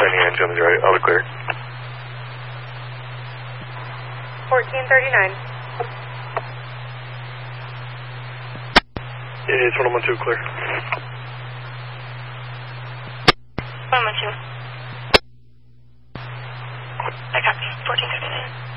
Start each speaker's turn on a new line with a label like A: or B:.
A: any engines, right? All clear.
B: 1439.
A: It's 112 clear.
B: 112. I copy. 1439.